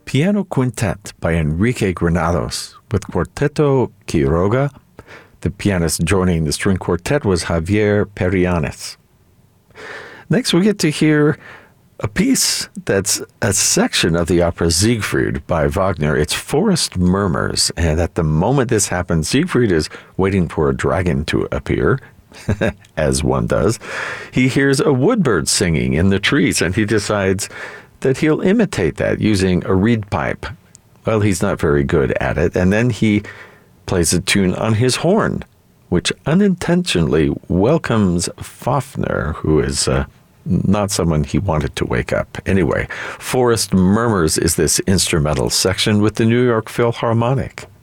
Piano Quintet by Enrique Granados with Quarteto Quiroga. The pianist joining the string quartet was Javier Perianes. Next, we get to hear a piece that's a section of the opera Siegfried by Wagner. It's Forest Murmurs, and at the moment this happens, Siegfried is waiting for a dragon to appear, as one does. He hears a woodbird singing in the trees, and he decides that he'll imitate that using a reed pipe. Well, he's not very good at it, and then he plays a tune on his horn, which unintentionally welcomes Fafner, who is not someone he wanted to wake up. Anyway, Forest Murmurs is this instrumental section with the New York Philharmonic.